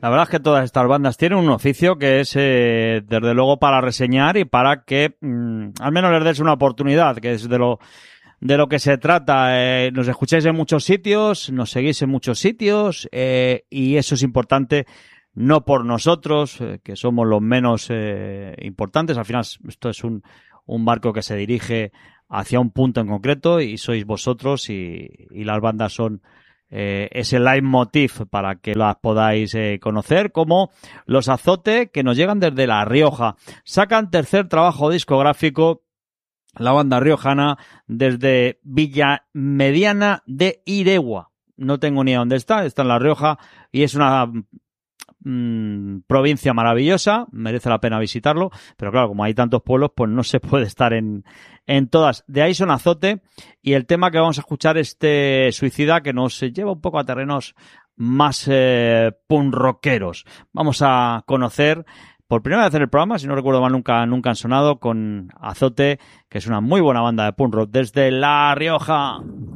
La verdad es que todas estas bandas tienen un oficio que es, desde luego, para reseñar y para que al menos les des una oportunidad, que es de lo que se trata. Nos escucháis en muchos sitios, nos seguís en muchos sitios, y eso es importante, no por nosotros, que somos los menos importantes. Al final, esto es un barco que se dirige hacia un punto en concreto y sois vosotros y las bandas son ese leitmotiv para que las podáis conocer, como Los Azote, que nos llegan desde La Rioja. Sacan tercer trabajo discográfico, la banda riojana, desde Villamediana de Iregua. No tengo ni idea dónde está en La Rioja y es una provincia maravillosa, merece la pena visitarlo, pero claro, como hay tantos pueblos, pues no se puede estar en todas. De ahí son Azote, y el tema que vamos a escuchar, Suicida, que nos lleva un poco a terrenos más punk rockeros. Vamos a conocer por primera vez en el programa, si no recuerdo mal, nunca han sonado, con Azote, que es una muy buena banda de punk rock desde La Rioja.